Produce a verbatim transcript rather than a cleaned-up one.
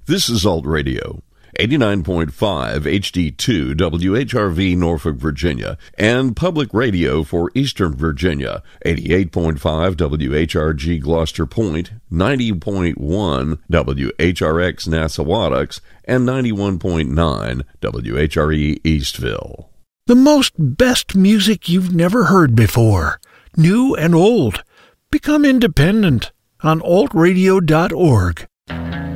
This is Alt Radio, eighty-nine point five H D two W H R V Norfolk, Virginia, and Public Radio for Eastern Virginia, eighty-eight point five W H R G Gloucester Point, ninety point one W H R X Nassawadox, and ninety-one point nine W H R E Eastville. The most best music you've never heard before, new and old. Become independent on alt radio dot org.